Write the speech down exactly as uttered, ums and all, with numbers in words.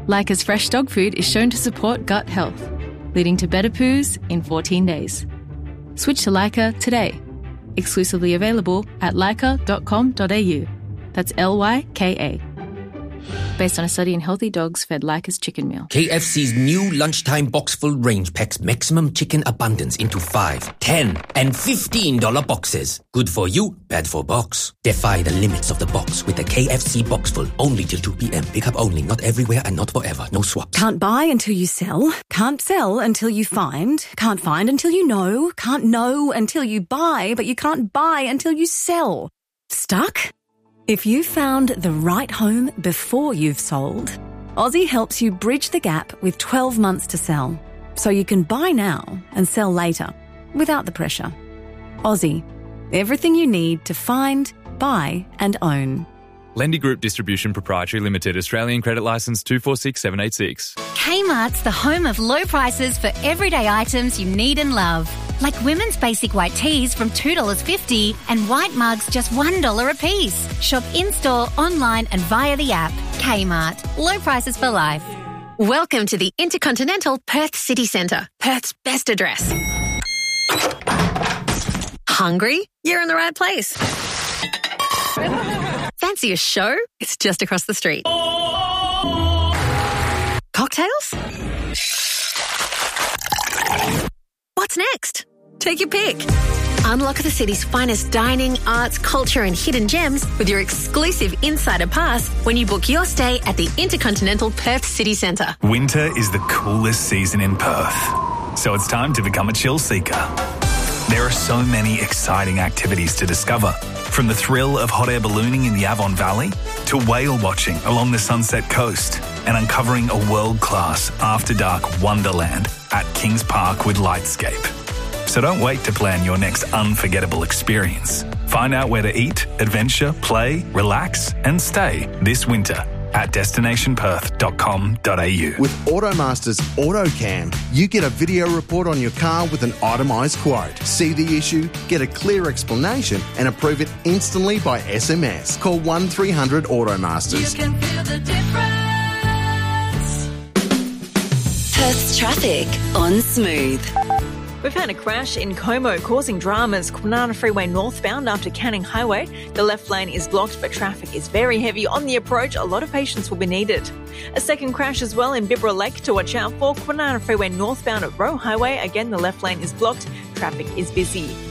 Leica's fresh dog food is shown to support gut health, leading to better poos in fourteen days. Switch to Leica today. Exclusively available at leica dot com dot a u. That's L Y K A. Based on a study in healthy dogs fed Leica's chicken meal. K F C's new lunchtime box full range packs maximum chicken abundance into five, ten, and fifteen dollar boxes. Good for you, bad for box. Defy the limits of the box with the K F C box full. Only till two p.m. Pick up only, not everywhere and not forever. No swaps. Can't buy until you sell. Can't sell until you find. Can't find until you know. Can't know until you buy, but you can't buy until you sell. Stuck? If you found the right home before you've sold, Aussie helps you bridge the gap with twelve months to sell, so you can buy now and sell later without the pressure. Aussie, everything you need to find, buy and own. Lendy Group Distribution Proprietary Limited, Australian Credit Licence two four six seven eight six. Kmart's the home of low prices for everyday items you need and love. Like women's basic white tees from two dollars fifty and white mugs just one dollar a piece. Shop in-store, online and via the app. Kmart. Low prices for life. Welcome to the Intercontinental Perth City Centre, Perth's best address. Hungry? You're in the right place. Fancy a show? It's just across the street. Cocktails? What's next? Take your pick. Unlock the city's finest dining, arts, culture and hidden gems with your exclusive Insider Pass when you book your stay at the Intercontinental Perth City Centre. Winter is the coolest season in Perth, so it's time to become a chill seeker. There are so many exciting activities to discover, from the thrill of hot air ballooning in the Avon Valley to whale watching along the Sunset Coast and uncovering a world-class after-dark wonderland at Kings Park with Lightscape. So don't wait to plan your next unforgettable experience. Find out where to eat, adventure, play, relax and stay this winter at destination perth dot com dot a u. With Automaster's AutoCam, you get a video report on your car with an itemised quote. See the issue, get a clear explanation and approve it instantly by S M S. Call one three hundred Automasters. You can feel the difference. Perth's traffic on Smooth. We've had a crash in Como causing dramas. Kwinana Freeway northbound after Canning Highway. The left lane is blocked, but traffic is very heavy on the approach. A lot of patience will be needed. A second crash as well in Bibra Lake to watch out for. Kwinana Freeway northbound at Roe Highway. Again, the left lane is blocked. Traffic is busy.